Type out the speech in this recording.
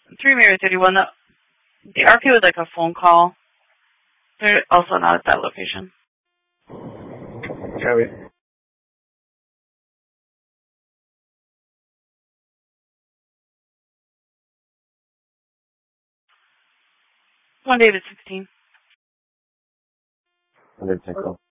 3 Mary 31. The RP would like a phone call. They're also not at that location. Copy. 1 David 16. 100 10 call.